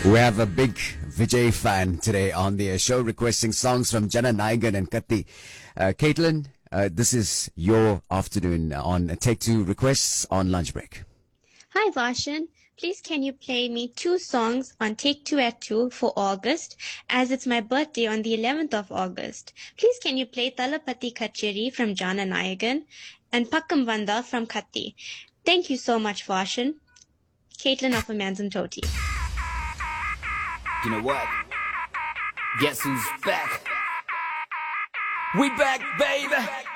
We have a big Vijay fan today on the show requesting songs from Jana Nayagan and Katti. Caitlin, this is your afternoon on Take Two requests on lunch break. Hi Varshan, please can you play me 2 songs on Take Two at 2 for August, as it's my birthday on the 11th of August. Please can you play Talapati Kacheri from Jana Nayagan and Pakkam Vanda from Katti. Thank you so much Varshan. Caitlin of Amanzan Toti. You know what? Guess who's back? We back, baby!